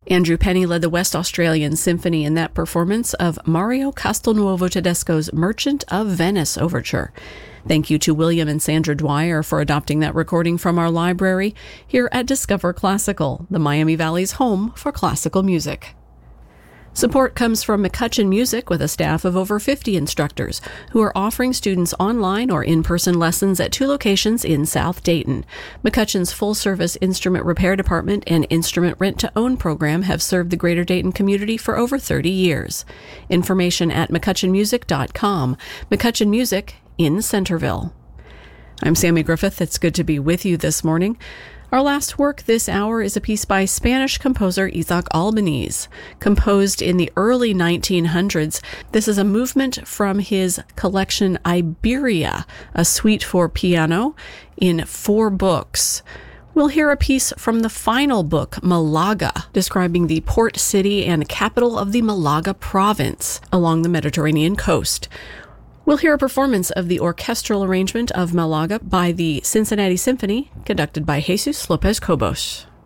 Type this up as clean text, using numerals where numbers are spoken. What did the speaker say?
Andrew Penny led the West Australian Symphony in that performance of Mario Castelnuovo Tedesco's Merchant of Venice Overture. Thank you to William and Sandra Dwyer for adopting that recording from our library here at Discover Classical, the Miami Valley's home for classical music. Support comes from McCutcheon Music with a staff of over 50 instructors who are offering students online or in-person lessons at 2 locations in South Dayton. McCutcheon's full-service instrument repair department and instrument rent-to-own program have served the Greater Dayton community for over 30 years. Information at McCutcheonMusic.com. McCutcheon Music in Centerville. I'm Sammy Griffith. It's good to be with you this morning. Our last work this hour is a piece by Spanish composer Isaac Albeniz. Composed in the early 1900s, this is a movement from his collection Iberia, a suite for piano in 4 books. We'll hear a piece from the final book, Malaga, describing the port city and capital of the Malaga province along the Mediterranean coast. We'll hear a performance of the orchestral arrangement of Malaga by the Cincinnati Symphony, conducted by Jesus Lopez Cobos.